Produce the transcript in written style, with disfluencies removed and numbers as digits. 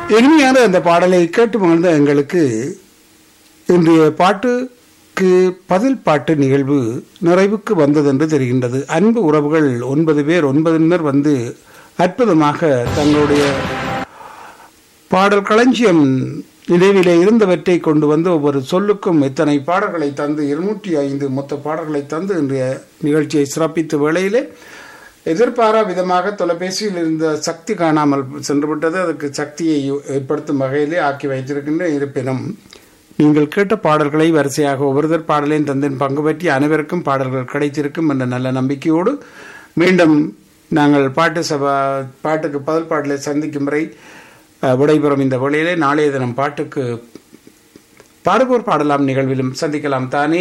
இனிமையான அந்த பாடலை கேட்டு மகிழ்ந்த எங்களுக்கு இன்றைய பாட்டுக்கு பதில் பாட்டு நிகழ்வு நிறைவுக்கு வந்ததென்று தெரிகின்றது. அன்பு உறவுகள் 9 பேர் 9 வந்து அற்புதமாக தங்களுடைய பாடல் களஞ்சியம் நினைவிலே இருந்தவற்றை கொண்டு வந்து ஒவ்வொரு சொல்லுக்கும் இத்தனை பாடல்களை தந்து 205 மொத்த பாடல்களை தந்து இன்றைய நிகழ்ச்சியை சிறப்பித்த வேளையிலே எதிர்பாரா விதமாக தொலைபேசியில் இருந்த சக்தி காணாமல் சென்றுவிட்டது. அதற்கு சக்தியை ஏற்படுத்தும் வகையிலே ஆக்கி வைத்திருக்கின்ற இருப்பினும் நீங்கள் கேட்ட பாடல்களை வரிசையாக ஒவ்வொருத்தர் பாடலையும் தந்தின் பங்கு பற்றி அனைவருக்கும் பாடல்கள் கிடைத்திருக்கும் என்ற நல்ல நம்பிக்கையோடு மீண்டும் நாங்கள் பாட்டுக்கு பதில் பாடலை சந்திக்கும் வரை விடைபெறும் இந்த வேளையிலே நாளைய தினம் பாட்டுக்கு பாடுவோர் பாடலாம் நிகழ்விலும் சந்திக்கலாம் தானே.